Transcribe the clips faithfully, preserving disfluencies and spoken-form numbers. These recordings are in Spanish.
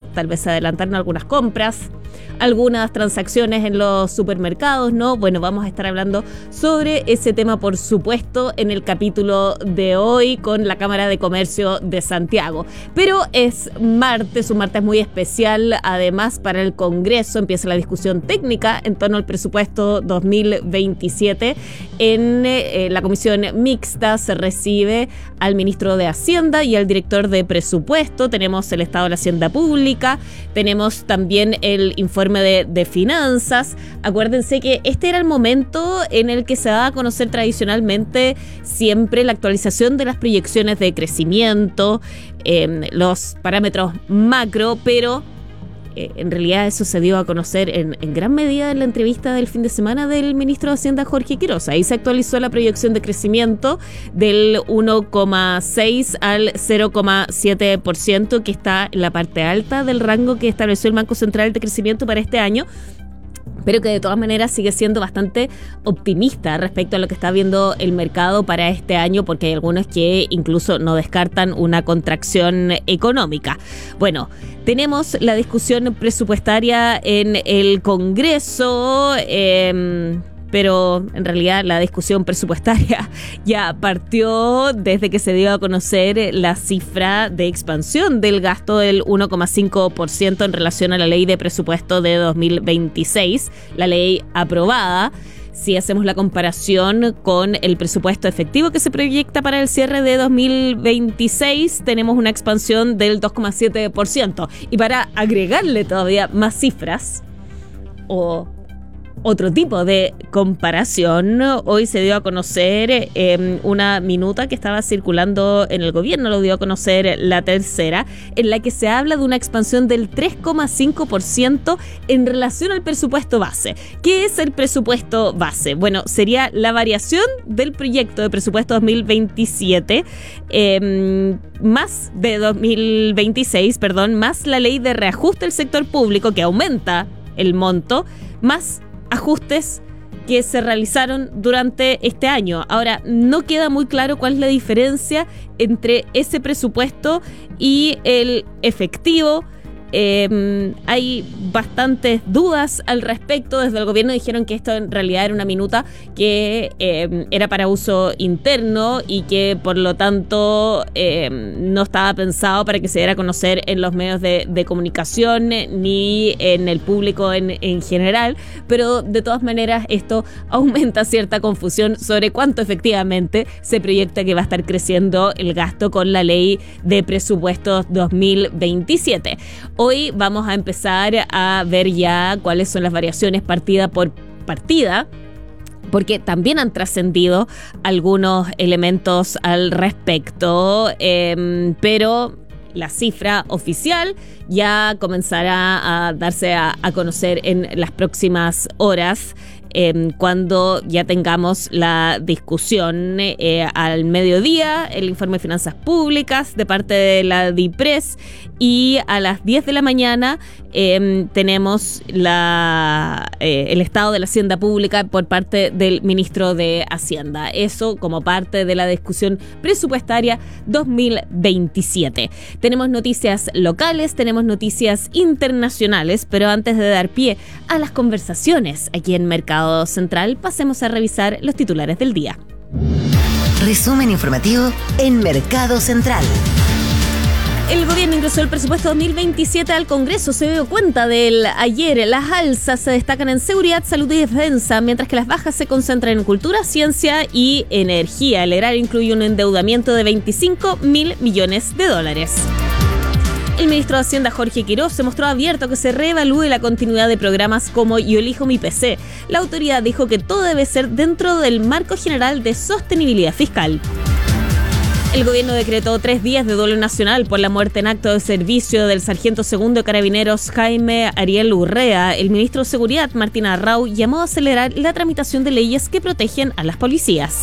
tal vez se adelantaron algunas compras, algunas transacciones en los supermercados, ¿no? Bueno, vamos a estar hablando sobre ese tema, por supuesto, en el capítulo de hoy con la Cámara de Comercio de Santiago. Pero es martes, un martes muy especial, además para el Congreso. Empieza la discusión técnica en torno al presupuesto dos mil veintisiete. En eh, la comisión mixta se recibe al ministro de Hacienda y al director de presupuesto. Tenemos el estado de la Hacienda Pública, tenemos también el informe De, de finanzas. Acuérdense que este era el momento en el que se da a conocer tradicionalmente siempre la actualización de las proyecciones de crecimiento, eh, los parámetros macro, pero eh, en realidad eso se dio a conocer en, en gran medida en la entrevista del fin de semana del ministro de Hacienda, Jorge Quiroz. Ahí se actualizó la proyección de crecimiento del uno coma seis al cero coma siete por ciento, que está en la parte alta del rango que estableció el Banco Central de Crecimiento para este año, pero que de todas maneras sigue siendo bastante optimista respecto a lo que está viendo el mercado para este año, porque hay algunos que incluso no descartan una contracción económica. Bueno, tenemos la discusión presupuestaria en el Congreso, eh, pero en realidad la discusión presupuestaria ya partió desde que se dio a conocer la cifra de expansión del gasto del uno coma cinco por ciento en relación a la ley de presupuesto de dos mil veintiséis, la ley aprobada. Si hacemos la comparación con el presupuesto efectivo que se proyecta para el cierre de dos mil veintiséis, tenemos una expansión del dos coma siete por ciento. Y para agregarle todavía más cifras, o otro tipo de comparación, hoy se dio a conocer eh, una minuta que estaba circulando en el gobierno, lo dio a conocer La Tercera, en la que se habla de una expansión del tres coma cinco por ciento en relación al presupuesto base. ¿Qué es el presupuesto base? Bueno, sería la variación del proyecto de presupuesto dos mil veintisiete, eh, más de dos mil veintiséis, perdón, más la ley de reajuste del sector público, que aumenta el monto, más ajustes que se realizaron durante este año. Ahora, no queda muy claro cuál es la diferencia entre ese presupuesto y el efectivo. Eh, hay bastantes dudas al respecto. Desde el gobierno dijeron que esto en realidad era una minuta que eh, era para uso interno y que por lo tanto eh, no estaba pensado para que se diera a conocer en los medios de, de comunicación ni en el público en, en general, pero de todas maneras esto aumenta cierta confusión sobre cuánto efectivamente se proyecta que va a estar creciendo el gasto con la ley de presupuestos dos mil veintisiete. Hoy vamos a empezar a ver ya cuáles son las variaciones partida por partida, porque también han trascendido algunos elementos al respecto, eh, pero la cifra oficial ya comenzará a darse a, a conocer en las próximas horas, eh, cuando ya tengamos la discusión eh, al mediodía, el informe de finanzas públicas de parte de la DIPRES, y a las diez de la mañana eh, tenemos la, eh, el estado de la Hacienda Pública por parte del ministro de Hacienda. Eso como parte de la discusión presupuestaria dos mil veintisiete. Tenemos noticias locales, tenemos noticias internacionales, pero antes de dar pie a las conversaciones aquí en Mercado Central, pasemos a revisar los titulares del día. Resumen informativo en Mercado Central. El gobierno ingresó el presupuesto dos mil veintisiete al Congreso. Se dio cuenta del ayer. Las alzas se destacan en seguridad, salud y defensa, mientras que las bajas se concentran en cultura, ciencia y energía. El erario incluye un endeudamiento de veinticinco mil millones de dólares. El ministro de Hacienda, Jorge Quiroz, se mostró abierto a que se reevalúe la continuidad de programas como Yo Elijo Mi P C. La autoridad dijo que todo debe ser dentro del marco general de sostenibilidad fiscal. El gobierno decretó tres días de duelo nacional por la muerte en acto de servicio del sargento segundo de Carabineros Jaime Ariel Urrea. El ministro de Seguridad, Martín Arrau, llamó a acelerar la tramitación de leyes que protegen a las policías.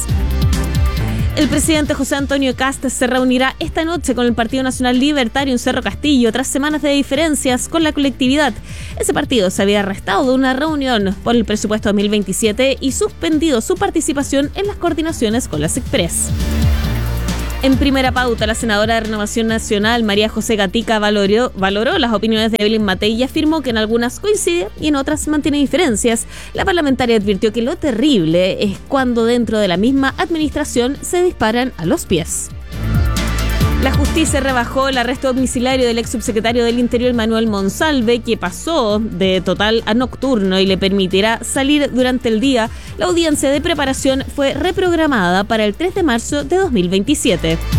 El presidente José Antonio Kast se reunirá esta noche con el Partido Nacional Libertario en Cerro Castillo tras semanas de diferencias con la colectividad. Ese partido se había arrestado de una reunión por el presupuesto dos mil veintisiete y suspendido su participación en las coordinaciones con las Express. En primera pauta, la senadora de Renovación Nacional, María José Gatica, valoró, valoró las opiniones de Evelyn Matei y afirmó que en algunas coincide y en otras mantiene diferencias. La parlamentaria advirtió que lo terrible es cuando dentro de la misma administración se disparan a los pies. La justicia rebajó el arresto domiciliario del ex subsecretario del Interior, Manuel Monsalve, que pasó de total a nocturno y le permitirá salir durante el día. La audiencia de preparación fue reprogramada para el tres de marzo de dos mil veintisiete.